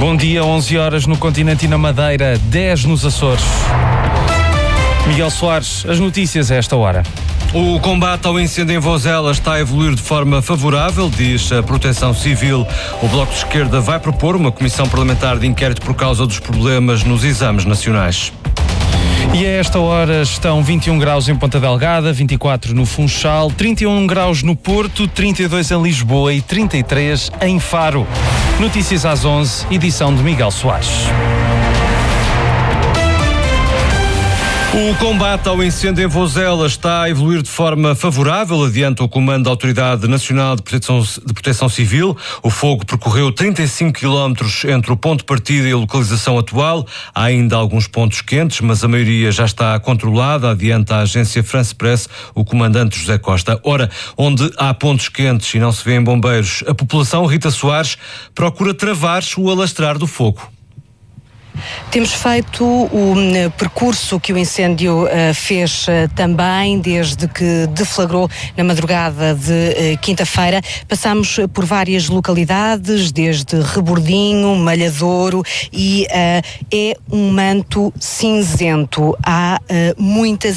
Bom dia, 11 horas no continente e na Madeira, 10 nos Açores. Miguel Soares, as notícias a esta hora. O combate ao incêndio em Vozela está a evoluir de forma favorável, diz a Proteção Civil. O Bloco de Esquerda vai propor uma comissão parlamentar de inquérito por causa dos problemas nos exames nacionais. E a esta hora estão 21 graus em Ponta Delgada, 24 no Funchal, 31 graus no Porto, 32 em Lisboa e 33 em Faro. Notícias às 11, edição de Miguel Soares. O combate ao incêndio em Vozela está a evoluir de forma favorável, adianta o Comando da Autoridade Nacional de Proteção Civil. O fogo percorreu 35 quilómetros entre o ponto de partida e a localização atual. Há ainda alguns pontos quentes, mas a maioria já está controlada, adianta a agência France Press, o comandante José Costa. Ora, onde há pontos quentes e não se vêem bombeiros, a população, Rita Soares, procura travar o alastrar do fogo. Temos feito o percurso que o incêndio fez também, desde que deflagrou na madrugada de quinta-feira. Passámos por várias localidades, desde Rebordinho, Malhadouro, e é um manto cinzento. Há muitas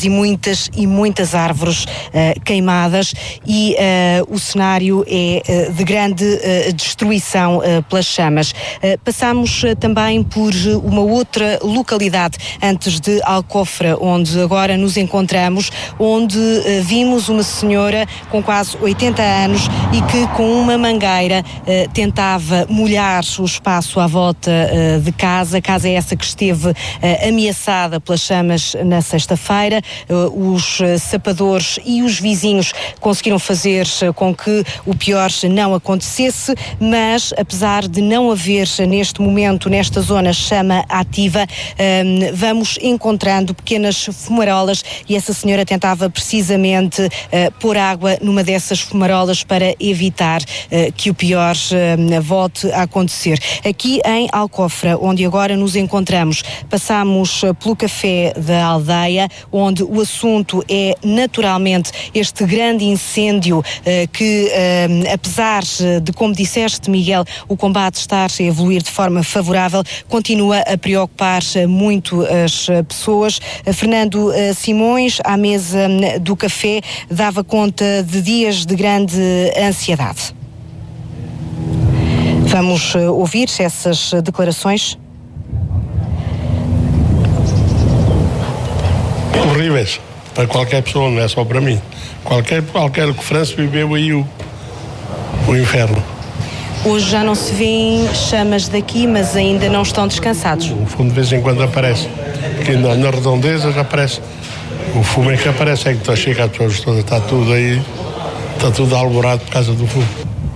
árvores queimadas e o cenário é de grande destruição pelas chamas. Passámos também por uma outra localidade antes de Alcofra, onde agora nos encontramos, onde vimos uma senhora com quase 80 anos e que com uma mangueira tentava molhar o espaço à volta de casa. Casa essa que esteve ameaçada pelas chamas na sexta-feira. Os sapadores e os vizinhos conseguiram fazer com que o pior não acontecesse, mas apesar de não haver neste momento, nesta zona, chama ativa, vamos encontrando pequenas fumarolas e essa senhora tentava precisamente pôr água numa dessas fumarolas para evitar que o pior volte a acontecer. Aqui em Alcofra, onde agora nos encontramos, passamos pelo café da aldeia, onde o assunto é naturalmente este grande incêndio que, apesar de, como disseste, Miguel, o combate estar a evoluir de forma favorável, continua a preocupar muito as pessoas. Fernando Simões, à mesa do café, dava conta de dias de grande ansiedade. Vamos ouvir essas declarações. Horríveis para qualquer pessoa, não é só para mim. Qualquer França viveu aí o inferno. Hoje já não se vêem chamas daqui, mas ainda não estão descansados. O fumo de vez em quando aparece. Aqui na redondeza já aparece. O fumo é que aparece, é que chega as pessoas todas, está tudo aí, está tudo alvorado por causa do fumo.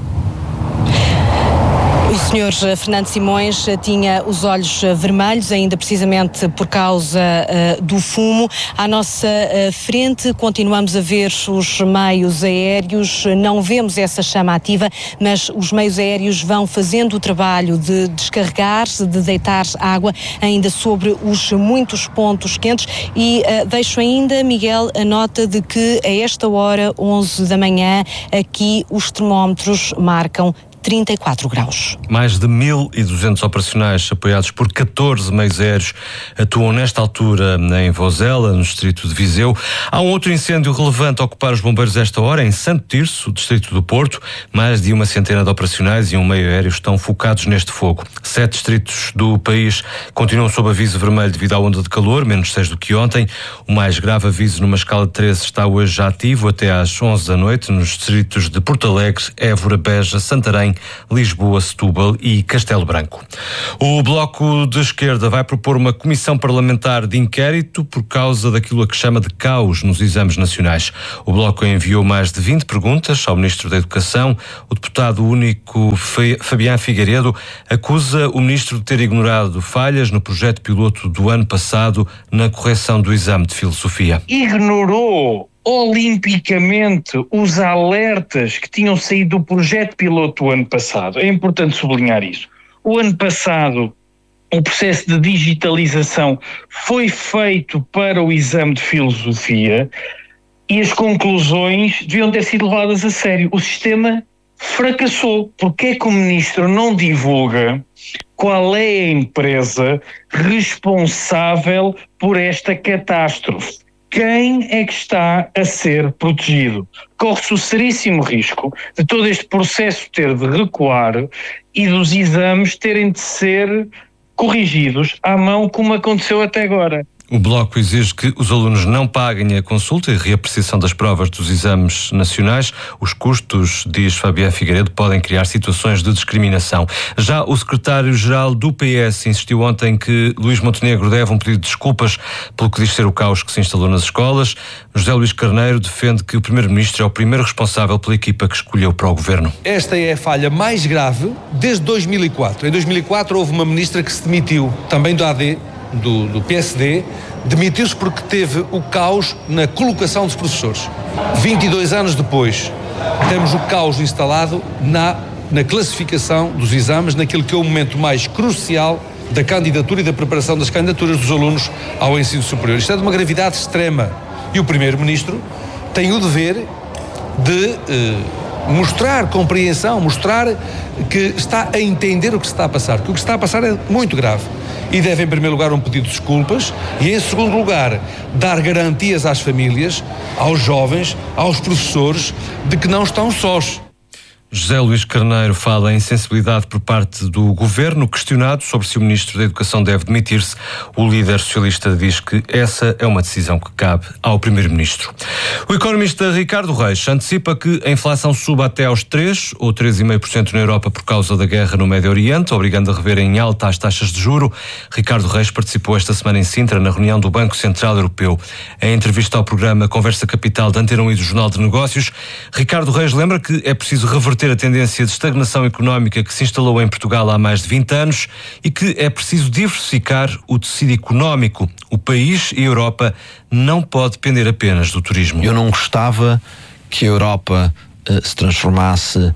O senhor Fernando Simões tinha os olhos vermelhos, ainda precisamente por causa do fumo. À nossa frente continuamos a ver os meios aéreos, não vemos essa chama ativa, mas os meios aéreos vão fazendo o trabalho de descarregar, de deitar água ainda sobre os muitos pontos quentes e deixo ainda, Miguel, a nota de que a esta hora, 11 da manhã, aqui os termómetros marcam 34 graus. Mais de 1.200 operacionais apoiados por 14 meios aéreos atuam nesta altura em Vozela, no distrito de Viseu. Há um outro incêndio relevante a ocupar os bombeiros esta hora, em Santo Tirso, distrito do Porto. Mais de uma centena de operacionais e um meio aéreo estão focados neste fogo. 7 distritos do país continuam sob aviso vermelho devido à onda de calor, menos 6 do que ontem. O mais grave aviso, numa escala de 13, está hoje já ativo até às 11 da noite, nos distritos de Porto Alegre, Évora, Beja, Santarém, Lisboa, Setúbal e Castelo Branco. O Bloco de Esquerda vai propor uma comissão parlamentar de inquérito por causa daquilo a que chama de caos nos exames nacionais. O Bloco enviou mais de 20 perguntas ao Ministro da Educação. O deputado único Fabián Figueiredo acusa o Ministro de ter ignorado falhas no projeto piloto do ano passado na correção do exame de Filosofia. Ignorou olimpicamente os alertas que tinham saído do projeto piloto do ano passado. É importante sublinhar isso. O ano passado, o processo de digitalização foi feito para o exame de Filosofia e as conclusões deviam ter sido levadas a sério. O sistema fracassou. Porque é que o Ministro não divulga qual é a empresa responsável por esta catástrofe. Quem é que está a ser protegido? Corre-se o seríssimo risco de todo este processo ter de recuar e dos exames terem de ser corrigidos à mão, como aconteceu até agora. O Bloco exige que os alunos não paguem a consulta e reapreciação das provas dos exames nacionais. Os custos, diz Fabiano Figueiredo, podem criar situações de discriminação. Já o secretário-geral do PS insistiu ontem que Luís Montenegro deve um pedido de desculpas pelo que diz ser o caos que se instalou nas escolas. José Luís Carneiro defende que o primeiro-ministro é o primeiro responsável pela equipa que escolheu para o governo. Esta é a falha mais grave desde 2004. Em 2004 houve uma ministra que se demitiu, também do AD, do PSD, demitiu-se porque teve o caos na colocação dos professores. 22 anos depois, temos o caos instalado na classificação dos exames, naquilo que é o momento mais crucial da candidatura e da preparação das candidaturas dos alunos ao ensino superior. Isto é de uma gravidade extrema. E o Primeiro-Ministro tem o dever de mostrar compreensão, mostrar que está a entender o que se está a passar, porque o que se está a passar é muito grave. E deve, em primeiro lugar, um pedido de desculpas e, em segundo lugar, dar garantias às famílias, aos jovens, aos professores, de que não estão sós. José Luís Carneiro fala em sensibilidade por parte do governo. Questionado sobre se o ministro da Educação deve demitir-se, o líder socialista diz que essa é uma decisão que cabe ao primeiro-ministro. O economista Ricardo Reis antecipa que a inflação suba até aos 3% ou 3,5% na Europa por causa da guerra no Médio Oriente, obrigando a rever em alta as taxas de juro. Ricardo Reis participou esta semana em Sintra, na reunião do Banco Central Europeu. Em entrevista ao programa Conversa Capital de Antena 1 e do Jornal de Negócios, Ricardo Reis lembra que é preciso reverter a tendência de estagnação económica que se instalou em Portugal há mais de 20 anos e que é preciso diversificar o tecido económico. O país e a Europa não pode depender apenas do turismo. Eu não gostava que a Europa se transformasse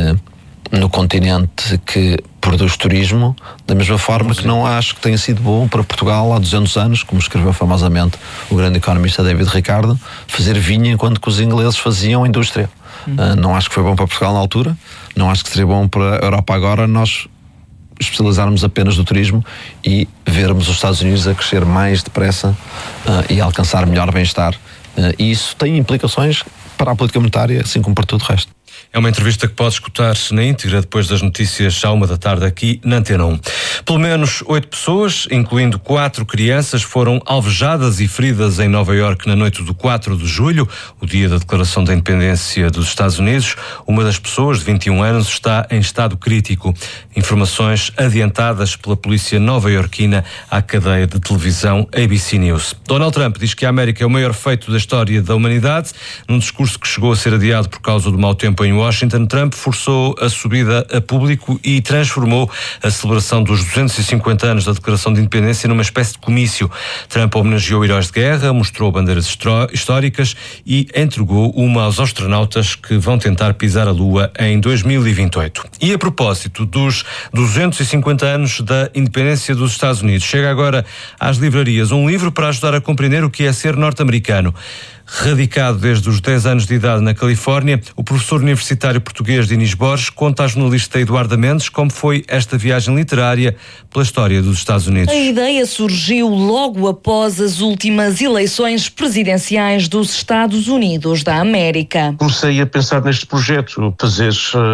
no continente que produz turismo, da mesma forma que não acho que tenha sido bom para Portugal há 200 anos, como escreveu famosamente o grande economista David Ricardo, fazer vinho enquanto que os ingleses faziam indústria. Não acho que foi bom para Portugal na altura, não acho que seria bom para a Europa agora nós especializarmos apenas no turismo e vermos os Estados Unidos a crescer mais depressa e alcançar melhor bem-estar. E isso tem implicações para a política monetária, assim como para tudo o resto. É uma entrevista que pode escutar na íntegra depois das notícias à 1h aqui na Antena 1. Pelo menos 8 pessoas, incluindo 4 crianças, foram alvejadas e feridas em Nova Iorque na noite do 4 de julho, o dia da declaração da independência dos Estados Unidos. Uma das pessoas, de 21 anos, está em estado crítico. Informações adiantadas pela polícia nova-iorquina à cadeia de televisão ABC News. Donald Trump diz que a América é o maior feito da história da humanidade. Num discurso que chegou a ser adiado por causa do mau tempo em Washington, Trump forçou a subida a público e transformou a celebração dos 250 anos da Declaração de Independência numa espécie de comício. Trump homenageou heróis de guerra, mostrou bandeiras históricas e entregou uma aos astronautas que vão tentar pisar a Lua em 2028. E a propósito dos 250 anos da independência dos Estados Unidos, chega agora às livrarias um livro para ajudar a compreender o que é ser norte-americano. Radicado desde os 10 anos de idade na Califórnia, o professor universitário português Dinis Borges conta à jornalista Eduarda Mendes como foi esta viagem literária pela história dos Estados Unidos. A ideia surgiu logo após as últimas eleições presidenciais dos Estados Unidos da América. Comecei a pensar neste projeto, fazer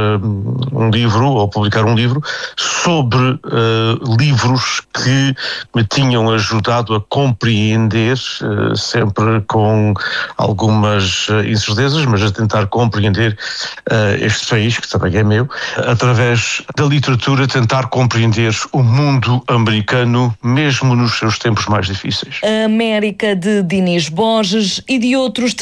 um livro, ou publicar um livro, sobre livros que me tinham ajudado a compreender, sempre com algumas incertezas, mas a tentar compreender este país, que também é meu, através da literatura, tentar compreender o mundo americano, mesmo nos seus tempos mais difíceis. A América de Dinis Borges e de outros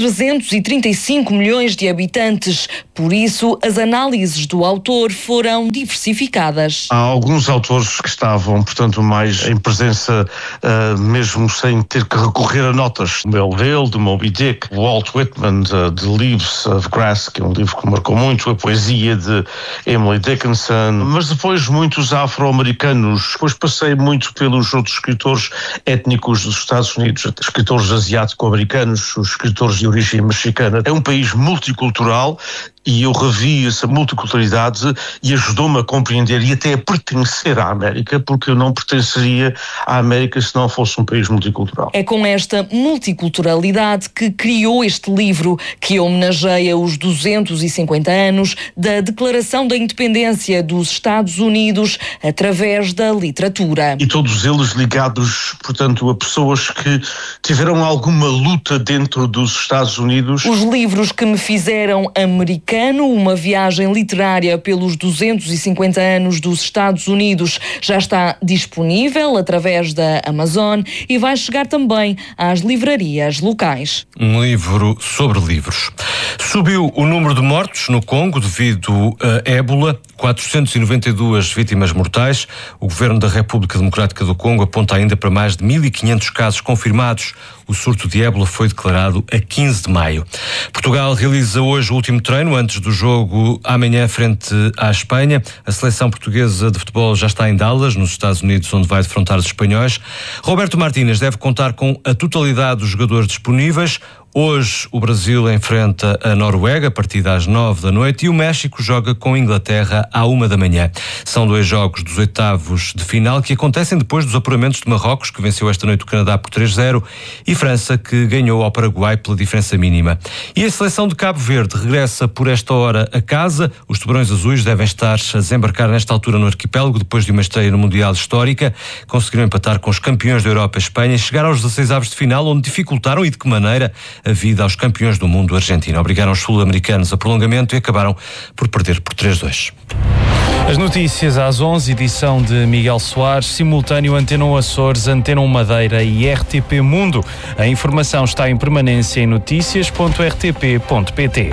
335 milhões de habitantes. Por isso, as análises do autor foram diversificadas. Há alguns autores que estavam, portanto, mais em presença, mesmo sem ter que recorrer a notas. Melville, de Moby Dick, Walt Whitman, de Leaves of Grass, que é um livro que marcou muito, a poesia de Emily Dickinson, mas depois muitos afro-americanos. Depois passei muito pelos outros escritores étnicos dos Estados Unidos, escritores asiático-americanos, os escritores de origem mexicana. É um país multicultural e eu revi essa multiculturalidade e ajudou-me a compreender e até a pertencer à América, porque eu não pertenceria à América se não fosse um país multicultural. É com esta multiculturalidade que criou este livro, que homenageia os 250 anos da Declaração da Independência dos Estados Unidos através da literatura. E todos eles ligados, portanto, a pessoas que tiveram alguma luta dentro dos Estados Unidos. Os livros que me fizeram americano, uma viagem literária pelos 250 anos dos Estados Unidos, já está disponível através da Amazon e vai chegar também às livrarias locais. Um livro sobre livros. Subiu o número de mortos no Congo devido a ébola, 492 vítimas mortais. O Governo da República Democrática do Congo aponta ainda para mais de 1.500 casos confirmados. O surto de ébola foi declarado a 15 de maio. Portugal realiza hoje o último treino antes do jogo amanhã frente à Espanha. A seleção portuguesa de futebol já está em Dallas, nos Estados Unidos, onde vai defrontar os espanhóis. Roberto Martínez deve contar com a totalidade dos jogadores disponíveis. Hoje o Brasil enfrenta a Noruega a partir das 9 da noite e o México joga com a Inglaterra à 1 da manhã. São 2 jogos dos oitavos de final que acontecem depois dos apuramentos de Marrocos, que venceu esta noite o Canadá por 3-0, e França, que ganhou ao Paraguai pela diferença mínima. E a seleção de Cabo Verde regressa por esta hora a casa. Os tubarões azuis devem estar a desembarcar nesta altura no arquipélago depois de uma estreia no Mundial histórica. Conseguiram empatar com os campeões da Europa e Espanha e chegar aos 16 avos de final, onde dificultaram, e de que maneira, a vida aos campeões do mundo Argentina. Obrigaram os sul-americanos a prolongamento e acabaram por perder por 3-2. As notícias às 11, edição de Miguel Soares, simultâneo Antena 1 Açores, Antena 1 Madeira e RTP Mundo. A informação está em permanência em noticias.rtp.pt.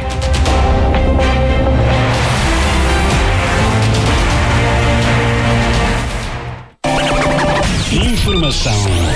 Informação